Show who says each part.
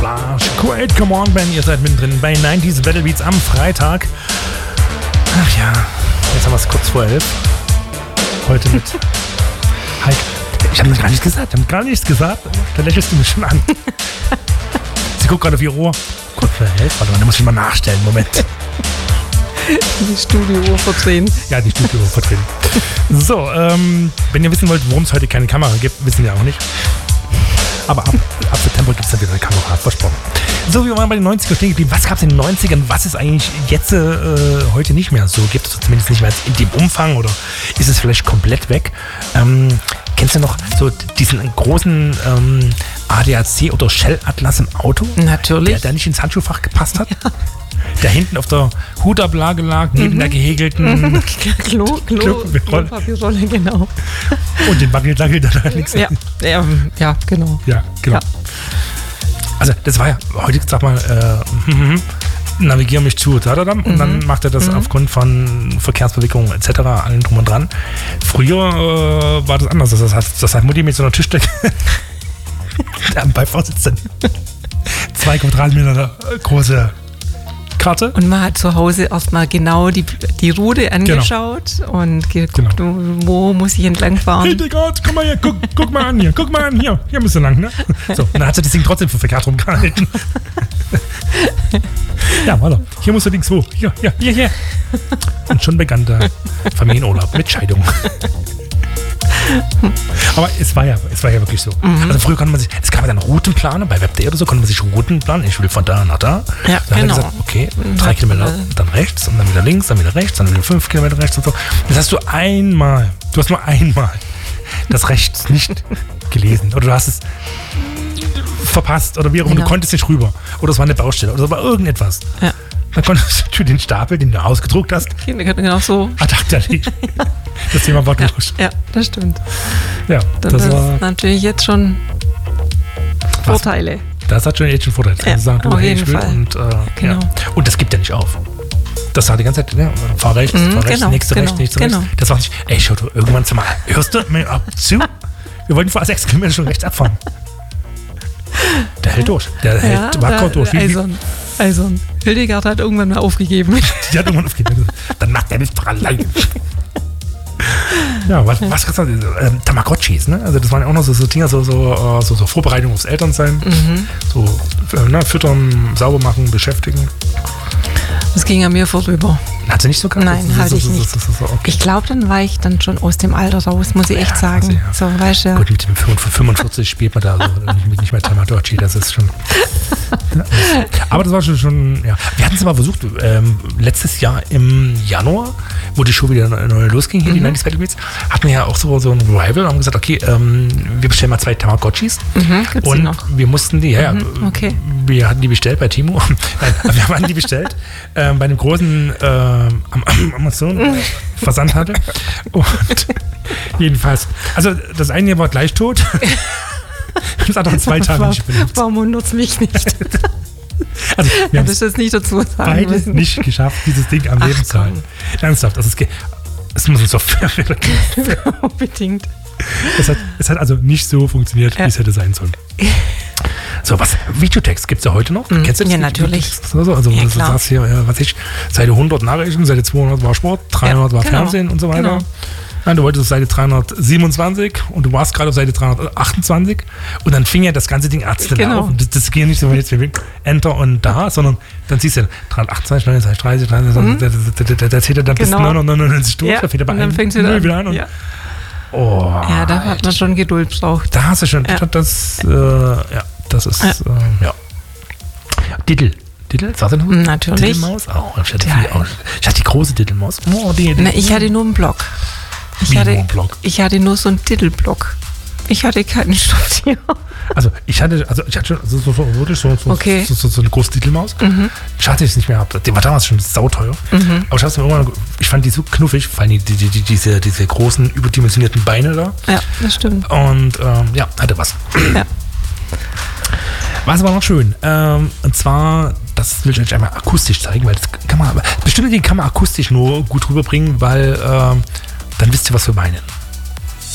Speaker 1: Camouflage. Great, come on, Ben. Ihr seid mittendrin bei 90s Battle Beats am Freitag. Ach ja, jetzt haben wir es kurz vor 11. Heute mit Heike. Ich habe gar nichts gesagt. Da lächelst du mich schon an. Sie guckt gerade auf ihr Ohr. Kurz vor 11. Warte mal, da muss ich mal nachstellen. Moment.
Speaker 2: Die Studio-Uhr verdrehen.
Speaker 1: Ja, die Studio-Uhr verdrehen. So, wenn ihr wissen wollt, warum es heute keine Kamera gibt, wissen wir auch nicht. Aber ab September gibt es dann wieder eine Kamera, versprochen. So, wir waren bei den 90ern stehen geblieben. Was gab es in den 90ern? Was ist eigentlich jetzt heute nicht mehr so? Gibt es zumindest nicht mehr in dem Umfang oder ist es vielleicht komplett weg? Kennst du noch so diesen großen ADAC oder Shell-Atlas im Auto?
Speaker 2: Natürlich.
Speaker 1: Der nicht ins Handschuhfach gepasst hat? Ja. Der hinten auf der Hutablage lag, neben der gehäkelten
Speaker 2: Klopapierrolle, genau.
Speaker 1: Und den Wackeldackel da links.
Speaker 2: Ja, genau.
Speaker 1: Ja, genau. Ja. Also das war ja heute, sag mal, navigiere mich zu, und dann macht er das aufgrund von Verkehrsbewegung etc., allen drum und dran. Früher war das anders. Das hat Mutti mit so einer Tischdecke am Beifahrersitz dann 2 Quadratmeter große Karte.
Speaker 2: Und man hat zu Hause erstmal genau die Route angeschaut und geguckt, wo muss ich entlang fahren.
Speaker 1: Hildegard, komm mal her, guck mal an hier. Hier musst du lang, ne? So, und dann hat sie das Ding trotzdem für verkehrt rumgehalten. Ja, warte, hier musst du links hoch. Hier. Und schon begann der Familienurlaub mit Scheidung. Aber es war ja wirklich so. Also früher konnte man sich, es gab ja dann Routenplaner, bei Web.de oder so konnte man sich Routenplanen, ich will von da nach da.
Speaker 2: Ja,
Speaker 1: dann hat man gesagt, okay, 3 Kilometer, dann rechts und dann wieder links, dann wieder rechts, dann wieder 5 Kilometer rechts und so. Das hast du nur einmal das Rechts nicht gelesen oder du hast es verpasst oder wie auch immer, du konntest nicht rüber. Oder es war eine Baustelle oder es war irgendetwas. Ja. Dann konntest du den Stapel, den du ausgedruckt hast,
Speaker 2: genau so.
Speaker 1: ad acta legen. Das Thema war durch.
Speaker 2: Ja, das stimmt.
Speaker 1: Ja,
Speaker 2: das war natürlich jetzt schon Vorteile.
Speaker 1: Das hat schon jetzt schon Vorteile.
Speaker 2: Ja,
Speaker 1: sagen,
Speaker 2: auf jeden Fall.
Speaker 1: Und,
Speaker 2: genau.
Speaker 1: Und das gibt ja nicht auf. Das sagt die ganze Zeit, fahr rechts, nächste rechts. Das war nicht, ey, schau, irgendwann mal, hörst du mir ab zu? Wir wollten vor 6 Kilometern schon rechts abfahren. Der hält durch. Der hält wacker durch.
Speaker 2: Also, Hildegard hat irgendwann mal aufgegeben.
Speaker 1: Die hat irgendwann aufgegeben. Dann macht der nicht allein. Ja, was kannst du sagen? Tamagotchis, ne? Also das waren ja auch noch so Dinge, so Vorbereitung aufs Elternsein. So, füttern, sauber machen, beschäftigen.
Speaker 2: Das ging an mir vorüber.
Speaker 1: Hat sie nicht so gehabt?
Speaker 2: Nein, hatte ich nicht. Okay. Ich glaube, dann war ich dann schon aus dem Alter raus, muss ich echt sagen.
Speaker 1: Ja.
Speaker 2: So, weißt du.
Speaker 1: Gut, mit dem 45 spielt man da nicht mehr Tamagotchi, das ist schon... Ja. Aber das war schon, ja. Wir hatten es mal versucht, letztes Jahr im Januar, wo die Show wieder neu losging, hier die 90s Battle Beats, hatten wir ja auch so ein Revival und haben gesagt, okay, wir bestellen mal 2 Tamagotchis.
Speaker 2: Gibt's
Speaker 1: und
Speaker 2: die noch?
Speaker 1: Wir mussten die,
Speaker 2: okay.
Speaker 1: Wir hatten die bestellt bei Timo. Nein, wir haben die bestellt bei einem großen Amazon-Versandhandel. Und jedenfalls, also das eine war gleich tot. Das hat auch 2 Tage nicht benutzt.
Speaker 2: Warum wundert es mich nicht?
Speaker 1: Also, wir haben
Speaker 2: das jetzt nicht dazu sagen
Speaker 1: beide
Speaker 2: müssen.
Speaker 1: nicht geschafft, dieses Ding am Leben zu halten. Ernsthaft, es muss uns doch
Speaker 2: unbedingt.
Speaker 1: Es hat also nicht so funktioniert, wie es hätte sein sollen. So, Videotext gibt es ja heute noch? Kennst du das?
Speaker 2: Ja, natürlich.
Speaker 1: Also, du sagst hier, Seite 100 Nachrichten, Seite 200 war Sport, 300 war Fernsehen und so weiter.
Speaker 2: Genau.
Speaker 1: Nein, du wolltest auf Seite 327 und du warst gerade auf Seite 328 und dann fing ja das ganze Ding Ärzte auf. Und das ging nicht so, wenn jetzt Enter und da, sondern dann siehst du 328, 29, 30, da zählt er dann bis 999 durch, da fängt er bei einem Null wieder an. Und
Speaker 2: ja, da hat man schon Geduld braucht.
Speaker 1: Da hast du schon, das ist, Diddle. Sagst du noch?
Speaker 2: Natürlich.
Speaker 1: Diddlemaus? Auch. Ich hatte die große Diddlemaus.
Speaker 2: Ich hatte nur einen Block. Ich hatte nur so einen Diddleblock. Ich hatte keinen Stofftier.
Speaker 1: Ich hatte schon wirklich so eine große Diddlemaus. Schade, dass ich es nicht mehr habe. Die war damals schon sauteuer. Aber ich fand die so knuffig, vor allem diese großen, überdimensionierten Beine da.
Speaker 2: Ja, das stimmt.
Speaker 1: Und hatte was.
Speaker 2: Ja.
Speaker 1: Was aber noch schön, und zwar, das will ich euch einmal akustisch zeigen, weil bestimmte Dinge kann man akustisch nur gut rüberbringen, weil dann wisst ihr, was wir meinen.